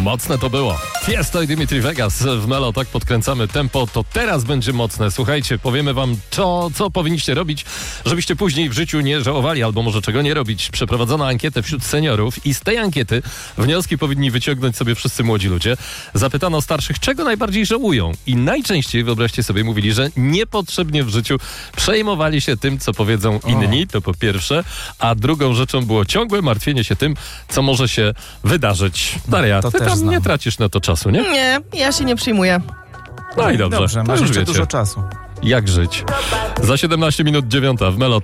Mocne to było. Tiesto i Dimitri Vegas w Melo, tak podkręcamy tempo, to teraz będzie mocne. Słuchajcie, powiemy wam, co powinniście robić, żebyście później w życiu nie żałowali, albo może czego nie robić. Przeprowadzono ankietę wśród seniorów i z tej ankiety wnioski powinni wyciągnąć sobie wszyscy młodzi ludzie. Zapytano starszych, czego najbardziej żałują i najczęściej, wyobraźcie sobie, mówili, że niepotrzebnie w życiu przejmowali się tym, co powiedzą inni, to po pierwsze, a drugą rzeczą było ciągłe martwienie się tym, co może się wydarzyć. Daria, To ty też tam znam. nie tracisz na to czasu, nie? Nie, ja się nie przyjmuję. No i dobrze, Dobrze, to masz już jeszcze wiecie, dużo czasu. jak żyć. Za 17 minut 9 w Melo.